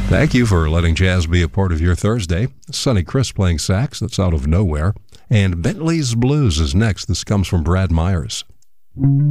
Thank you for letting jazz be a part of your Thursday. Sonny Chris playing sax, that's Out of Nowhere. And Bentley's Blues is next. This comes from Brad Myers.